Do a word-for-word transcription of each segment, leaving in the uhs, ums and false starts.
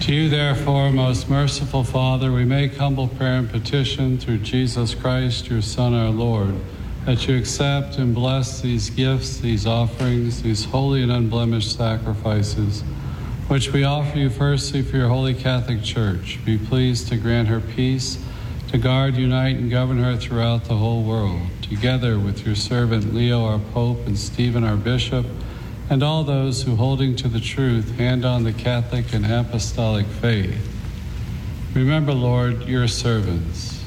To you, therefore, most merciful Father, we make humble prayer and petition through Jesus Christ, your Son, our Lord, that you accept and bless these gifts, these offerings, these holy and unblemished sacrifices, which we offer you firstly for your holy Catholic Church. Be pleased to grant her peace, to guard, unite, and govern her throughout the whole world, together with your servant Leo, our Pope, and Stephen, our Bishop, and all those who, holding to the truth, hand on the Catholic and Apostolic faith. Remember, Lord, your servants,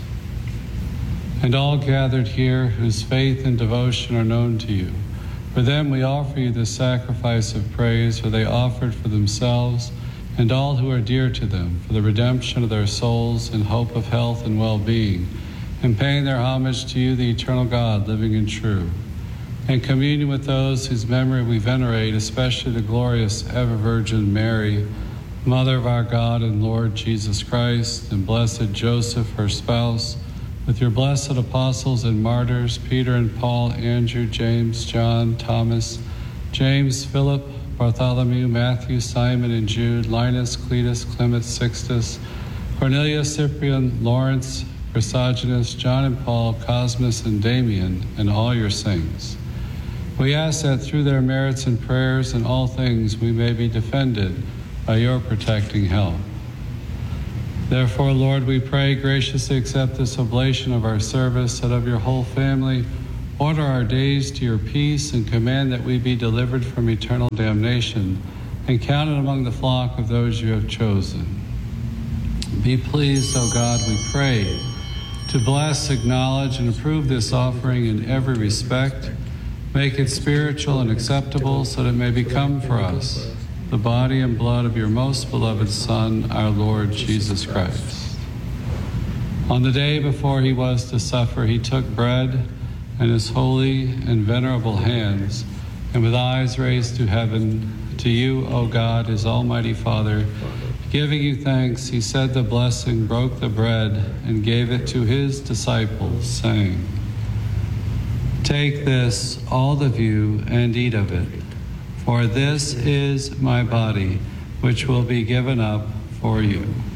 and all gathered here whose faith and devotion are known to you. For them we offer you the sacrifice of praise, for they offered for themselves and all who are dear to them, for the redemption of their souls in hope of health and well-being, and paying their homage to you, the eternal God, living and true. In communion with those whose memory we venerate, especially the glorious ever-Virgin Mary, Mother of our God and Lord Jesus Christ, and blessed Joseph, her spouse, with your blessed apostles and martyrs, Peter and Paul, Andrew, James, John, Thomas, James, Philip, Bartholomew, Matthew, Simon, and Jude, Linus, Cletus, Clement, Sixtus, Cornelius, Cyprian, Lawrence, Chrysogonus, John and Paul, Cosmas, and Damian, and all your saints. We ask that through their merits and prayers in all things we may be defended by your protecting help. Therefore, Lord, we pray, graciously accept this oblation of our service, that of your whole family, order our days to your peace, and command that we be delivered from eternal damnation and counted among the flock of those you have chosen. Be pleased, O God, we pray, to bless, acknowledge, and approve this offering in every respect. Make it spiritual and acceptable, so that it may become for us the body and blood of your most beloved Son, our Lord Jesus Christ. On the day before he was to suffer, he took bread in his holy and venerable hands, and with eyes raised to heaven, to you, O God, his almighty Father, giving you thanks, he said the blessing, broke the bread, and gave it to his disciples, saying, "Take this, all of you, and eat of it, for this is my body, which will be given up for you."